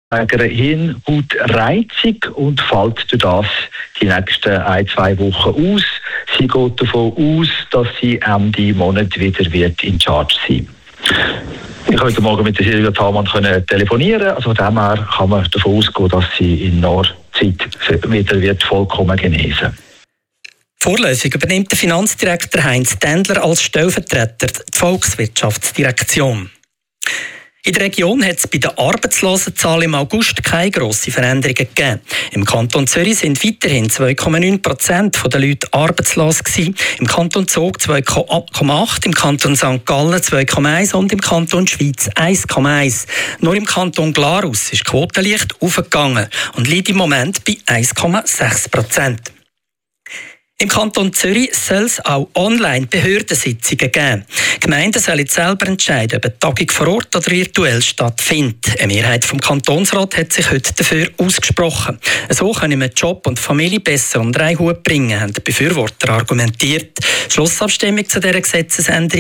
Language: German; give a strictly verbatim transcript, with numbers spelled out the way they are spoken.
wegen einer Hirnhautreizung und fällt durch das die nächsten ein, zwei Wochen aus. Sie geht davon aus, dass sie Ende Monat wieder wird in Charge sein. Ich konnte heute Morgen mit der Silvia Thalmann telefonieren. Also von dem her kann man davon ausgehen, dass sie in naher Zeit wieder wird vollkommen genesen. Vorläufig übernimmt der Finanzdirektor Heinz Tändler als Stellvertreter die Volkswirtschaftsdirektion. In der Region hat es bei der Arbeitslosenzahl im August keine grossen Veränderungen gegeben. Im Kanton Zürich sind weiterhin zwei Komma neun Prozent der Leute arbeitslos gewesen. Im Kanton Zug zwei Komma acht, im Kanton Sankt Gallen zwei Komma eins und im Kanton Schweiz eins Komma eins. Nur im Kanton Glarus ist die Quote leicht aufgegangen und liegt im Moment bei eins Komma sechs Prozent. Im Kanton Zürich soll es auch Online-Behördensitzungen geben. Die Gemeinden sollen selber entscheiden, ob eine Tagung vor Ort oder virtuell stattfindet. Eine Mehrheit vom Kantonsrat hat sich heute dafür ausgesprochen. So können wir Job und Familie besser unter einen Hut bringen, haben die Befürworter argumentiert. Die Schlussabstimmung zu dieser Gesetzesänderung